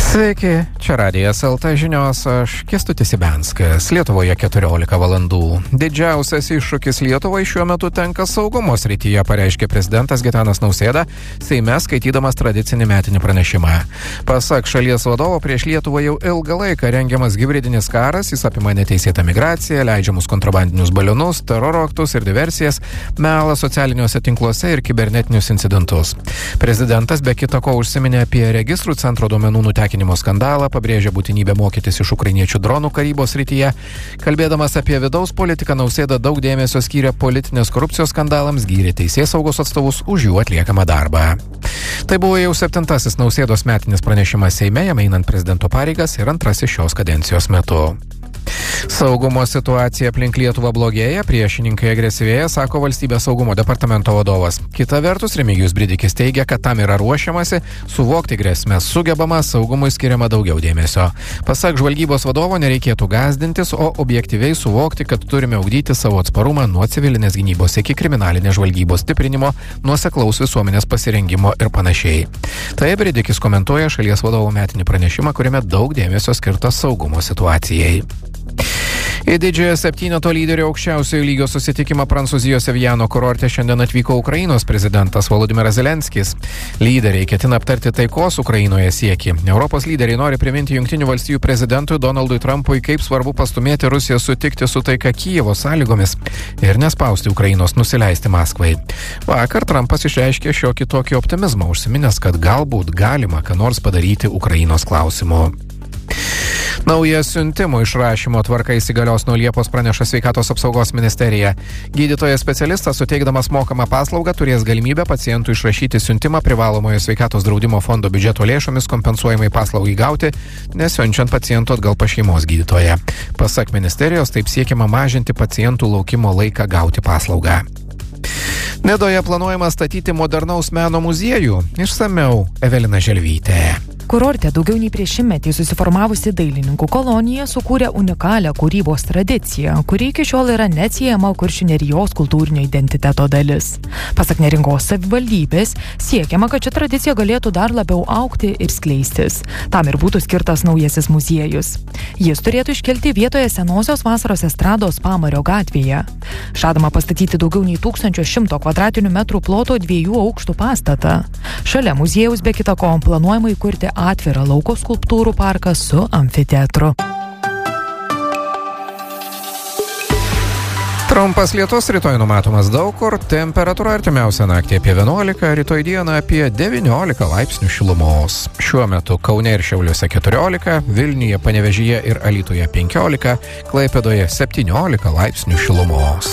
Sveiki, čia Radijas LT žinios, aš Kęstutis Ibenskas. Lietuvoje 14 valandų. Didžiausias iššūkis Lietuvai šiuo metu tenka saugumo srityje, pareiškė prezidentas Gitanas Nausėda Seime skaitydamas tradicinį metinį pranešimą. Pasak šalies vadovo, prieš Lietuvą jau ilgą laiką rengiamas hibridinis karas, jis apima neteisėtą migraciją, leidžiamus kontrabandinius balionus, teroro aktus ir diversijas, melą socialiniuose tinkluose ir kibernetinius incidentus. Prezidentas be kita ko užsiminė apie registrų centro duomenų nutekinimo skandalą, pabrėžė būtinybę mokytis iš ukrainiečių dronų karybos srityje. Kalbėdamas apie vidaus politiką, Nausėda daug dėmesio skyrė politinės korupcijos skandalams, gyrė teisėsaugos atstovus už jų atliekamą darbą. Tai buvo jau 7. Nausėdos metinis pranešimas Seime, jam einant prezidento pareigas ir antrasis šios kadencijos metu. Saugumo situacija aplink Lietuvą blogėja, priešininkai agresyvėja, sako Valstybės saugumo departamento vadovas. Kita vertus, Remigijus Bridikis teigia, kad tam yra ruošiamasi, suvokti grėsmės sugebama, saugumui skiriama daugiau dėmesio. Pasak žvalgybos vadovo, nereikėtų gąsdintis, o objektyviai suvokti, kad turime ugdyti savo atsparumą nuo civilinės gynybos iki kriminalinės žvalgybos stiprinimo, nuoseklaus visuomenės pasirengimo ir panašiai. Tai Bridikis komentuoja šalies vadovo metinį pranešimą, kuriame daug dėmesio skirta saugumo situacijai. Į didžiojo septyneto lyderių aukščiausiojo lygio susitikimą Prancūzijos Eviano kurorte šiandien atvyko Ukrainos prezidentas Volodymyras Zelenskis. Lyderiai ketina aptarti taikos Ukrainoje siekį. Europos lyderiai nori priminti Jungtinių valstijų prezidentui Donaldui Trumpui, kaip svarbu pastumėti Rusiją sutikti su taika Kijevo sąlygomis ir nespausti Ukrainos nusileisti Maskvai. Vakar Trumpas išreiškė šiokį tokį optimizmą, užsiminęs, kad galbūt galima ką nors padaryti Ukrainos klausimu. Nauja siuntimo išrašymo tvarka įsigalios nuo Liepos, praneša Sveikatos apsaugos ministerija. Gydytojas specialistas, suteikdamas mokamą paslaugą, turės galimybę pacientų išrašyti siuntimą privalomojo sveikatos draudimo fondo biudžeto lėšomis kompensuojamai paslaugai gauti, nesiunčiant pacientų atgal pas šeimos gydytoją. Pasak ministerijos, taip siekiama mažinti pacientų laukimo laiką gauti paslaugą. Nidoje planuojama statyti modernaus meno muziejų. Išsamiau Evelina Želvytė. Kurorte daugiau nei prieš šimtmetį susiformavusi dailininkų kolonija sukūrė unikalią kūrybos tradiciją, kuri iki šiol yra neatsiejama Kuršių nerijos kultūrinio identiteto dalis. Pasak Neringos savivaldybės, siekiama, kad ši tradicija galėtų dar labiau augti ir skleistis. Tam ir būtų skirtas naujasis muziejus. Jis turėtų iškelti vietoje senosios vasaros estrados Pamario gatvėje. Žadama pastatyti daugiau nei 1100 kvadratinių metrų ploto 2 aukštų pastatą. Šalia muziejaus be kita ko planuojama įkurti atvirą lauko skulptūrų parką su amfiteatru. Trumpas lietus rytoj numatomas daug kur, temperatūra artimiausią naktį apie 11, rytoj dieną apie 19 laipsnių šilumos. Šiuo metu Kaune ir Šiauliuose 14, Vilniuje, Panevėžyje ir Alytuje 15, Klaipėdoje 17 laipsnių šilumos.